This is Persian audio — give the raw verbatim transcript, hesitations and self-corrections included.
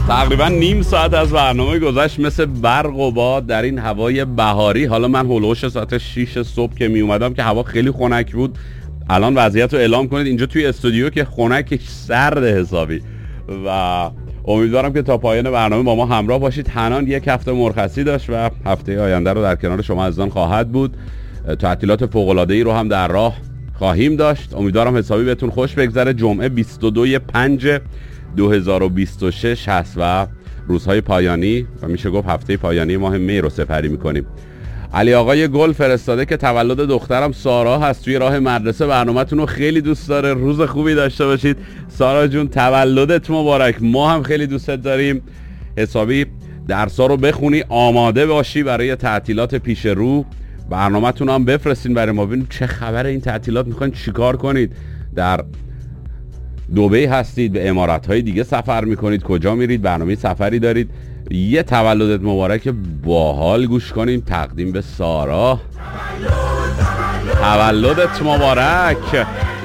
تقریبا نیم ساعت از برنامه گذشت مثل برق و باد در این هوای بهاری. حالا من هولوش ساعت شش صبح که می اومدم که هوا خیلی خنک بود. الان وضعیت رو اعلام کنید اینجا توی استودیو که خنک سرد حسابی و امیدوارم که تا پایان برنامه با ما همراه باشید. حنان یک هفته مرخصی داشت و هفته آینده رو در کنار شما عزیزان خواهد بود. تعطیلات فوق‌العاده‌ای رو هم در راه خواهیم داشت. امیدوارم حسابی بهتون خوش بگذره. جمعه بیست و دوم پنج دو هزار و بیست و شش هست و روزهای پایانی و میشه گفت هفته پایانی ماه می رو سپری میکنیم. علی آقای گل فرستاده که تولد دخترم سارا هست توی راه مدرسه، برنامه‌تون رو خیلی دوست داره. روز خوبی داشته باشید سارا جون، تولدت مبارک. ما هم خیلی دوستت داریم. حسابی درس‌ها رو بخونی، آماده باشی برای تعطیلات پیش رو. برنامه‌تون هم بفرستین برای ما ببینیم چه خبره این تعطیلات، میخواین چیکار کنید. در دبی هستید، به امارات‌های دیگه سفر میکنید، کجا میرید، برنامه سفری دارید. یه تولدت مبارک باحال گوش کنیم تقدیم به سارا. تولد تولد. تولدت مبارک.